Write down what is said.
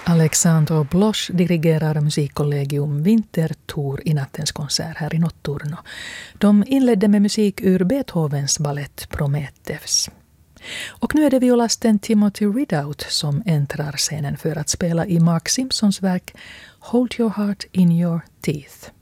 Alexandro Bloch dirigerar Musikkollegium Winterthur i nattens konsert här i Notturno. De inledde med musik ur Beethovens ballett Prometheus. Och nu är det violisten Timothy Ridout som äntrar scenen för att spela i Mark Simpsons verk Hold Your Heart in Your Teeth.